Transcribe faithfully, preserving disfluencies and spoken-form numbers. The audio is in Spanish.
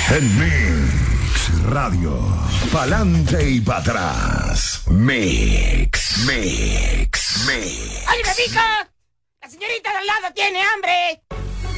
En Mix Radio. Pa'lante y para atrás. Mix, Mix, Mix. ¡Ay, me pica! ¡La señorita de al lado tiene hambre!